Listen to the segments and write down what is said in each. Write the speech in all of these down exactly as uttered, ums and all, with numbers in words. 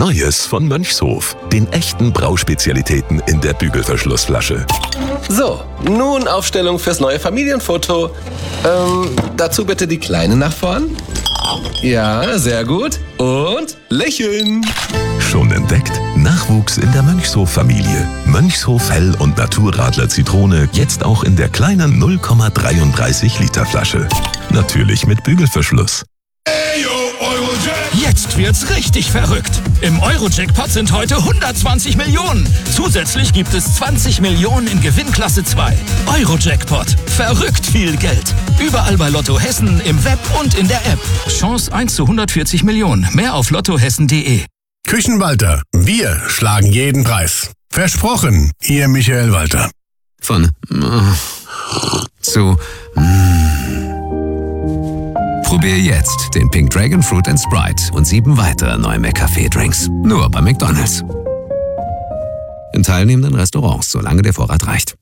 Neues von Mönchshof. Den echten Brauspezialitäten in der Bügelverschlussflasche. So, nun Aufstellung fürs neue Familienfoto. Ähm, dazu bitte die Kleine nach vorn. Ja, sehr gut. Und lächeln. Schon entdeckt? Nachwuchs in der Mönchshof-Familie. Mönchshof Hell- und Naturradler Zitrone jetzt auch in der kleinen null Komma dreiunddreißig Liter Flasche. Natürlich mit Bügelverschluss. Jetzt wird's richtig verrückt. Im Euro-Jackpot sind heute hundertzwanzig Millionen. Zusätzlich gibt es zwanzig Millionen in Gewinnklasse zwei. Euro-Jackpot. Verrückt viel Geld. Überall bei Lotto Hessen, im Web und in der App. Chance eins zu hundertvierzig Millionen. Mehr auf lottohessen punkt de. Küchenwalter. Wir schlagen jeden Preis. Versprochen, Ihr Michael Walter. Von zu Probier jetzt den Pink Dragon Fruit and Sprite und sieben weitere neue McCafé-Drinks. Nur bei McDonald's. In teilnehmenden Restaurants, solange der Vorrat reicht.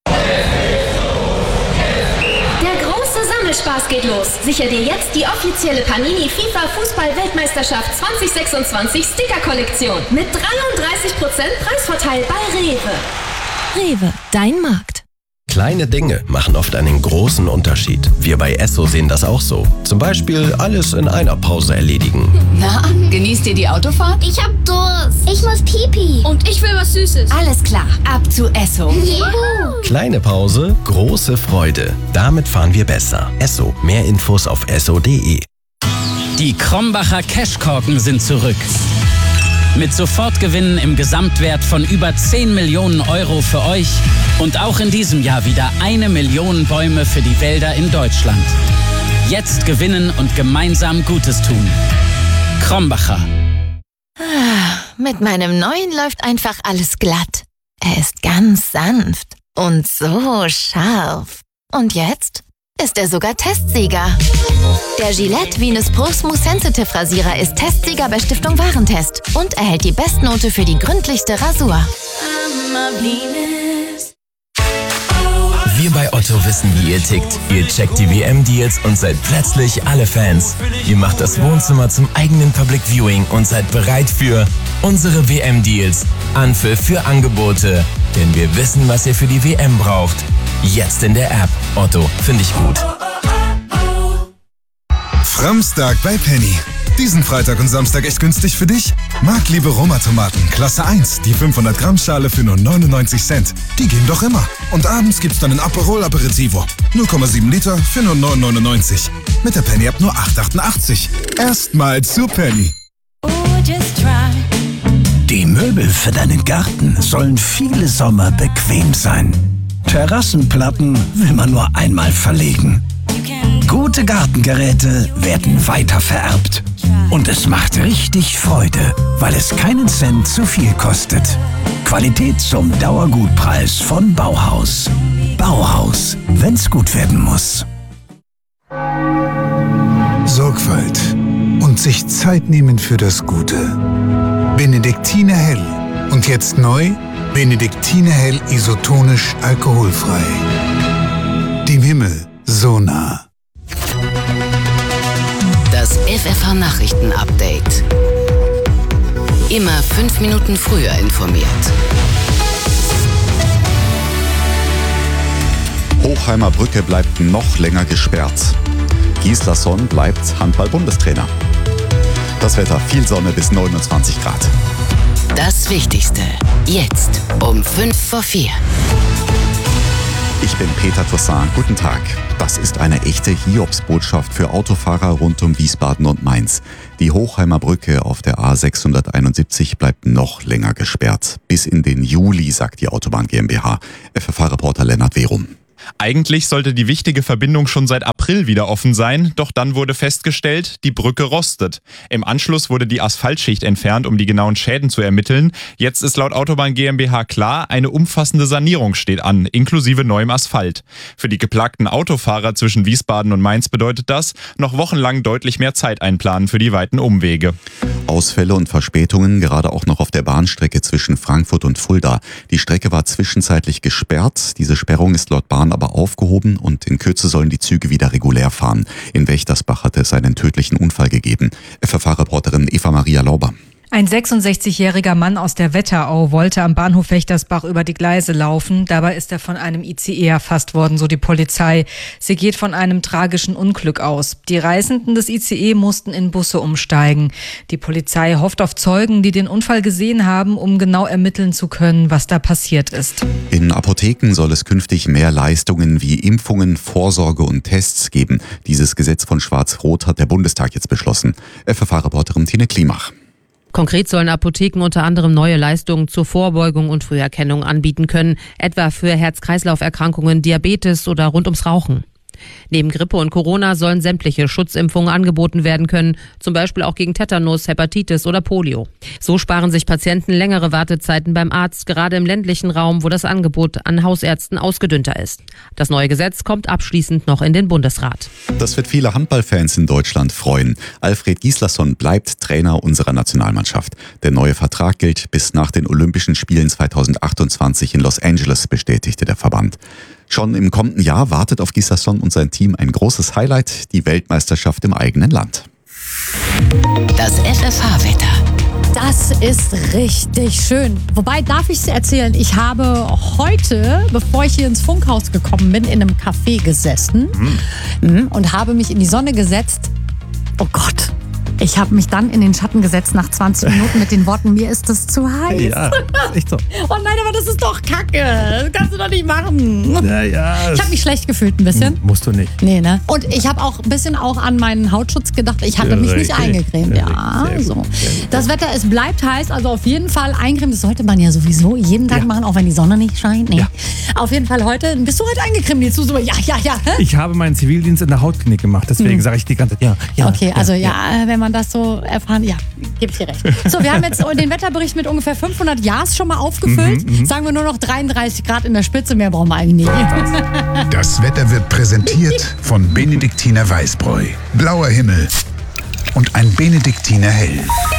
Der große Sammelspaß geht los. Sicher dir jetzt die offizielle Panini FIFA Fußball-Weltmeisterschaft zwanzig sechsundzwanzig Sticker-Kollektion. Mit dreiunddreißig Prozent Preisvorteil bei Rewe. Rewe, dein Markt. Kleine Dinge machen oft einen großen Unterschied. Wir bei Esso sehen das auch so. Zum Beispiel alles in einer Pause erledigen. Na, genießt ihr die Autofahrt? Ich hab Durst. Ich muss Pipi. Und ich will was Süßes. Alles klar, ab zu Esso. Juhu. Kleine Pause, große Freude. Damit fahren wir besser. Esso. Mehr Infos auf esso punkt de. Die Krombacher Cashkorken sind zurück. Mit Sofortgewinnen im Gesamtwert von über zehn Millionen Euro für euch und auch in diesem Jahr wieder eine Million Bäume für die Wälder in Deutschland. Jetzt gewinnen und gemeinsam Gutes tun. Krombacher. Ah, mit meinem neuen läuft einfach alles glatt. Er ist ganz sanft und so scharf. Und jetzt ist er sogar Testsieger. Der Gillette Venus Pro Smooth Sensitive Rasierer ist Testsieger bei Stiftung Warentest und erhält die Bestnote für die gründlichste Rasur. Wir bei Otto wissen, wie ihr tickt. Ihr checkt die W M-Deals und seid plötzlich alle Fans. Ihr macht das Wohnzimmer zum eigenen Public Viewing und seid bereit für unsere W M-Deals. Anpfiff für Angebote. Denn wir wissen, was ihr für die W M braucht. Jetzt in der App. Otto, finde ich gut. Framstag bei Penny. Diesen Freitag und Samstag echt günstig für dich? Marktliebe Roma-Tomaten, Klasse eins, die fünfhundert Gramm Schale für nur neunundneunzig Cent. Die gehen doch immer. Und abends gibt's dann ein Aperol Aperitivo. null Komma sieben Liter für nur neun neunundneunzig. Mit der Penny App nur acht achtundachtzig. Erstmal zu Penny. Die Möbel für deinen Garten sollen viele Sommer bequem sein. Terrassenplatten will man nur einmal verlegen. Gute Gartengeräte werden weitervererbt. Und es macht richtig Freude, weil es keinen Cent zu viel kostet. Qualität zum Dauergutpreis von Bauhaus. Bauhaus, wenn's gut werden muss. Sorgfalt und sich Zeit nehmen für das Gute. Benediktiner Hell. Und jetzt neu, Benediktiner Hell isotonisch alkoholfrei. Dem Himmel so nah. Das F F H-Nachrichten-Update. Immer fünf Minuten früher informiert. Hochheimer Brücke bleibt noch länger gesperrt. Gislason bleibt Handball-Bundestrainer. Das Wetter, viel Sonne bis neunundzwanzig Grad. Das Wichtigste, jetzt um fünf vor vier. Ich bin Peter Toussaint. Guten Tag. Das ist eine echte Hiobsbotschaft für Autofahrer rund um Wiesbaden und Mainz. Die Hochheimer Brücke auf der A sechshunderteinundsiebzig bleibt noch länger gesperrt. Bis in den Juli, sagt die Autobahn GmbH. F F H-Reporter Lennart Werum. Eigentlich sollte die wichtige Verbindung schon seit April wieder offen sein, doch dann wurde festgestellt, die Brücke rostet. Im Anschluss wurde die Asphaltschicht entfernt, um die genauen Schäden zu ermitteln. Jetzt ist laut Autobahn GmbH klar, eine umfassende Sanierung steht an, inklusive neuem Asphalt. Für die geplagten Autofahrer zwischen Wiesbaden und Mainz bedeutet das, noch wochenlang deutlich mehr Zeit einplanen für die weiten Umwege. Ausfälle und Verspätungen, gerade auch noch auf der Bahnstrecke zwischen Frankfurt und Fulda. Die Strecke war zwischenzeitlich gesperrt. Diese Sperrung ist laut Bahn aber aufgehoben und in Kürze sollen die Züge wieder regulär fahren. In Wächtersbach hatte es einen tödlichen Unfall gegeben. F F H-Reporterin Eva Maria Lauber. Ein sechsundsechzigjähriger Mann aus der Wetterau wollte am Bahnhof Wächtersbach über die Gleise laufen. Dabei ist er von einem I C E erfasst worden, so die Polizei. Sie geht von einem tragischen Unglück aus. Die Reisenden des I C E mussten in Busse umsteigen. Die Polizei hofft auf Zeugen, die den Unfall gesehen haben, um genau ermitteln zu können, was da passiert ist. In Apotheken soll es künftig mehr Leistungen wie Impfungen, Vorsorge und Tests geben. Dieses Gesetz von Schwarz-Rot hat der Bundestag jetzt beschlossen. F F H-Reporterin Tine Klimach. Konkret sollen Apotheken unter anderem neue Leistungen zur Vorbeugung und Früherkennung anbieten können, etwa für Herz-Kreislauf-Erkrankungen, Diabetes oder rund ums Rauchen. Neben Grippe und Corona sollen sämtliche Schutzimpfungen angeboten werden können, zum Beispiel auch gegen Tetanus, Hepatitis oder Polio. So sparen sich Patienten längere Wartezeiten beim Arzt, gerade im ländlichen Raum, wo das Angebot an Hausärzten ausgedünnter ist. Das neue Gesetz kommt abschließend noch in den Bundesrat. Das wird viele Handballfans in Deutschland freuen. Alfred Gislason bleibt Trainer unserer Nationalmannschaft. Der neue Vertrag gilt bis nach den Olympischen Spielen zweitausendachtundzwanzig in Los Angeles, bestätigte der Verband. Schon im kommenden Jahr wartet auf Gislason und sein Team ein großes Highlight, die Weltmeisterschaft im eigenen Land. Das F F H-Wetter. Das ist richtig schön. Wobei, darf ich es erzählen, ich habe heute, bevor ich hier ins Funkhaus gekommen bin, in einem Café gesessen mhm. und habe mich in die Sonne gesetzt. Oh Gott. Ich habe mich dann in den Schatten gesetzt nach zwanzig Minuten mit den Worten, mir ist das zu heiß. Ja, ist echt so. Oh nein, aber das ist doch Kacke. Das kannst du doch nicht machen. Ja, ja. Ich habe mich schlecht gefühlt ein bisschen. Musst du nicht. Nee, ne? Und ich habe auch ein bisschen auch an meinen Hautschutz gedacht. Ich hatte mich nicht eingecremt. Ja, so. Das Wetter, es bleibt heiß, also auf jeden Fall eincremen. Das sollte man ja sowieso jeden Tag ja. machen, auch wenn die Sonne nicht scheint. Nee. Ja. Auf jeden Fall heute. Bist du heute eingecremt? Jetzt du so, ja, ja, ja. Ich habe meinen Zivildienst in der Hautklinik gemacht. Deswegen hm. sage ich die ganze Zeit, ja, ja. Okay, also ja, ja, wenn man das so erfahren, ja, gebe ich dir recht. So, wir haben jetzt den Wetterbericht mit ungefähr fünfhundert Ja's schon mal aufgefüllt. Mhm, Sagen wir nur noch dreiunddreißig Grad in der Spitze, mehr brauchen wir eigentlich nicht. Das Wetter wird präsentiert von Benediktiner Weißbräu. Blauer Himmel und ein Benediktiner Hell.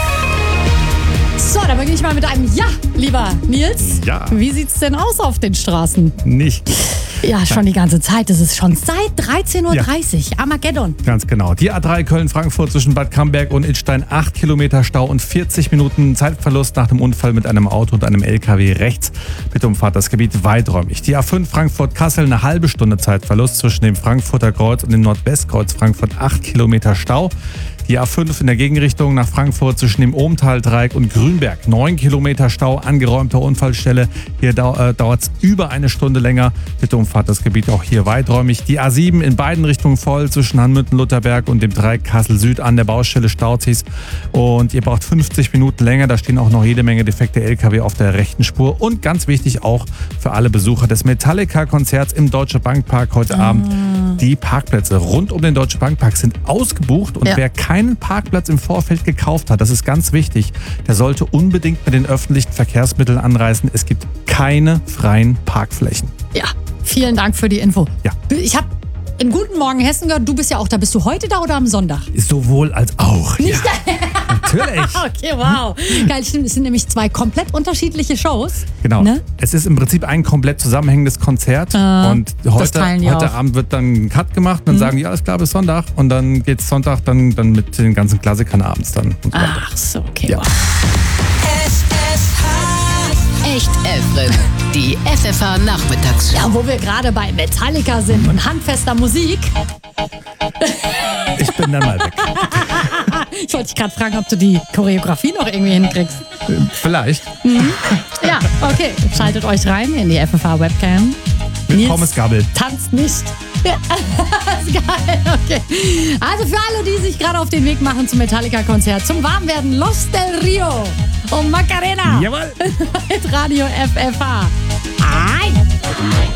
So, da beginne ich mal mit einem Ja, lieber Nils. Ja. Wie sieht's denn aus auf den Straßen? Nicht. Ja, schon die ganze Zeit. Das ist schon seit dreizehn Uhr dreißig. Ja. Armageddon. Ganz genau. Die A drei Köln-Frankfurt zwischen Bad Camberg und Idstein. acht Kilometer Stau und vierzig Minuten Zeitverlust nach dem Unfall mit einem Auto und einem L K W rechts. Bitte umfahrt das Gebiet weiträumig. Die A fünf Frankfurt-Kassel, eine halbe Stunde Zeitverlust zwischen dem Frankfurter Kreuz und dem Nordwestkreuz Frankfurt. acht Kilometer Stau. Die A fünf in der Gegenrichtung nach Frankfurt zwischen dem Ohmtal-Dreieck und Grünberg. neun Kilometer Stau, angeräumter Unfallstelle. Hier dau äh, dauert es über eine Stunde länger. Bitte umfahrt das Gebiet auch hier weiträumig. Die A sieben in beiden Richtungen voll zwischen Hanmüthen-Lutherberg und dem Dreieck Kassel-Süd an der Baustelle Stauzis. Und ihr braucht fünfzig Minuten länger. Da stehen auch noch jede Menge defekte L K W auf der rechten Spur. Und ganz wichtig auch für alle Besucher des Metallica-Konzerts im Deutsche Bank Park heute ah. Abend. Die Parkplätze rund um den Deutsche Bank Park sind ausgebucht. Und ja. wer keinen Parkplatz im Vorfeld gekauft hat, das ist ganz wichtig, der sollte unbedingt mit den öffentlichen Verkehrsmitteln anreisen. Es gibt keine freien Parkflächen. Ja, vielen Dank für die Info. Ja. Ich habe in Guten Morgen Hessen gehört, du bist ja auch da. Bist du heute da oder am Sonntag? Sowohl als auch. Nicht ja. Natürlich. Okay, wow. Geil, stimmt. Es sind nämlich zwei komplett unterschiedliche Shows. Genau. Ne? Es ist im Prinzip ein komplett zusammenhängendes Konzert. Äh, und heute, heute Abend wird dann ein Cut gemacht. Dann mhm. sagen die, alles klar, bis Sonntag. Und dann geht's Sonntag dann, dann mit den ganzen Klassikern abends dann. Und so weiter. Ach so, okay. Ja. Wow. Echt Efren, die F F H-Nachmittagsshow. Ja, wo wir gerade bei Metallica sind und handfester Musik. Ich bin dann mal weg. Ich wollte dich gerade fragen, ob du die Choreografie noch irgendwie hinkriegst. Vielleicht. Mhm. Ja, okay. Schaltet euch rein in die F F H-Webcam. Mit Pommes Gabel. Tanzt nicht. Ja, das ist geil, okay. Also für alle, die sich gerade auf den Weg machen zum Metallica-Konzert, zum Warmwerden, Los del Rio und Macarena. Jawohl. Mit Radio F F H. Ei.